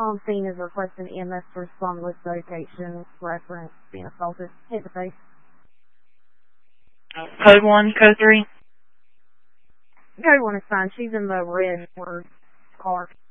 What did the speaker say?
on scene is requesting EMS to respond with location reference being assaulted. Hit the face. Code 1, code 3. Code 1 is fine. She's in the red car.